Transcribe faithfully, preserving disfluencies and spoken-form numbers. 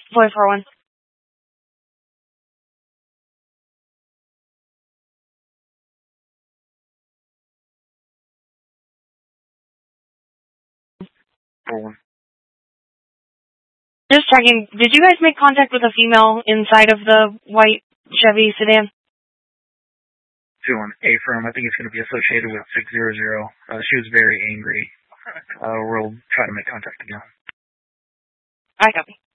Voice four one. four one. Just checking, did you guys make contact with a female inside of the white Chevy sedan? two one. A-firm, I think it's going to be associated with six zero zero. Uh, she was very angry. Uh, we'll try to make contact again. I copy.